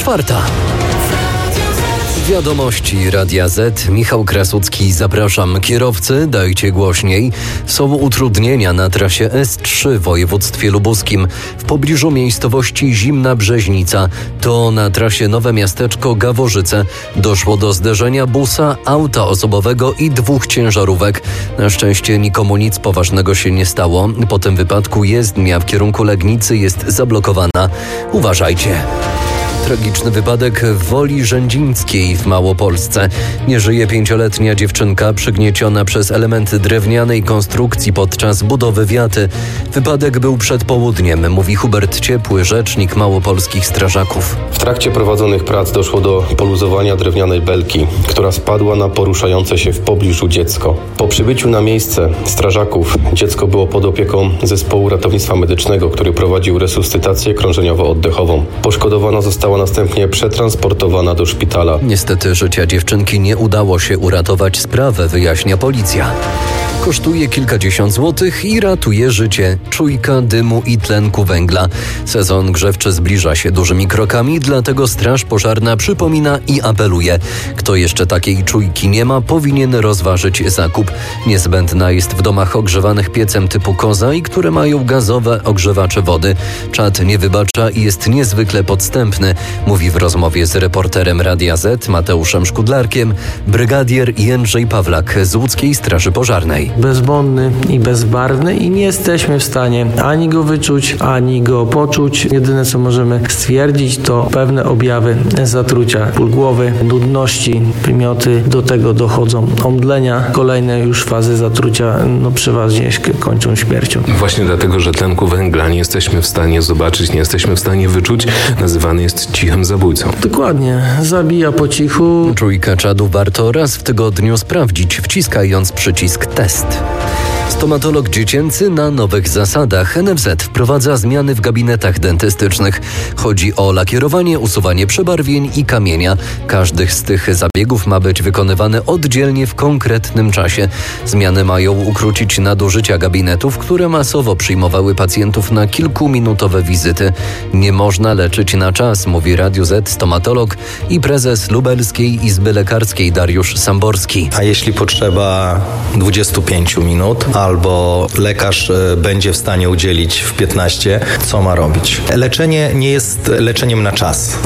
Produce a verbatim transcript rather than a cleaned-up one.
czwarta. Wiadomości Radia Z. Michał Krasucki, zapraszam. Kierowcy, dajcie głośniej. Są utrudnienia na trasie S trzy w województwie lubuskim. W pobliżu miejscowości Zimna Brzeźnica, to na trasie Nowe Miasteczko Gaworzyce, doszło do zderzenia busa, auta osobowego i dwóch ciężarówek. Na szczęście nikomu nic poważnego się nie stało. Po tym wypadku jezdnia w kierunku Legnicy jest zablokowana. Uważajcie. Tragiczny wypadek w Woli Rzędzińskiej w Małopolsce. Nie żyje pięcioletnia dziewczynka przygnieciona przez elementy drewnianej konstrukcji podczas budowy wiaty. Wypadek był przed południem, mówi Hubert Ciepły, rzecznik małopolskich strażaków. W trakcie prowadzonych prac doszło do poluzowania drewnianej belki, która spadła na poruszające się w pobliżu dziecko. Po przybyciu na miejsce strażaków dziecko było pod opieką zespołu ratownictwa medycznego, który prowadził resuscytację krążeniowo-oddechową. Poszkodowana została następnie przetransportowana do szpitala. Niestety życia dziewczynki nie udało się uratować, sprawę wyjaśnia policja. Kosztuje kilkadziesiąt złotych i ratuje życie. Czujka dymu i tlenku węgla. Sezon grzewczy zbliża się dużymi krokami, dlatego Straż Pożarna przypomina i apeluje. Kto jeszcze takiej czujki nie ma, powinien rozważyć zakup. Niezbędna jest w domach ogrzewanych piecem typu koza i które mają gazowe ogrzewacze wody. Czad nie wybacza i jest niezwykle podstępny, mówi w rozmowie z reporterem Radia Z Mateuszem Szkudlarkiem brygadier Jędrzej Pawlak z Łódzkiej Straży Pożarnej. Bezbłądny i bezbarwny i nie jesteśmy w stanie ani go wyczuć, ani go poczuć. Jedyne co możemy stwierdzić to pewne objawy zatrucia, ból głowy, nudności, wymioty, do tego dochodzą omdlenia. Kolejne już fazy zatrucia no przeważnie kończą śmiercią. Właśnie dlatego, że tlenku węgla nie jesteśmy w stanie zobaczyć, nie jesteśmy w stanie wyczuć, nazywany jest cichym zabójcą. Dokładnie, zabija po cichu. Czujkę czadu warto raz w tygodniu sprawdzić, wciskając przycisk test. Stomatolog dziecięcy na nowych zasadach. N F Z wprowadza zmiany w gabinetach dentystycznych. Chodzi o lakierowanie, usuwanie przebarwień i kamienia. Każdy z tych zabiegów ma być wykonywany oddzielnie w konkretnym czasie. Zmiany mają ukrócić nadużycia gabinetów, które masowo przyjmowały pacjentów na kilkuminutowe wizyty. Nie można leczyć na czas, mówi Radiu Z stomatolog i prezes Lubelskiej Izby Lekarskiej Dariusz Samborski. A jeśli potrzeba dwadzieścia pięć minut, albo lekarz będzie w stanie udzielić w piętnaście, co ma robić? Leczenie nie jest leczeniem na czas.